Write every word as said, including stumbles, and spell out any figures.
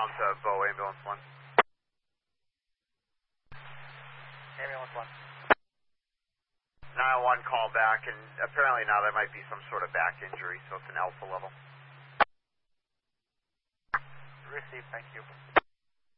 down to Bow Ambulance one. Ambulance one. nine one call back, and apparently now there might be some sort of back injury, so it's an alpha level. Received, thank you.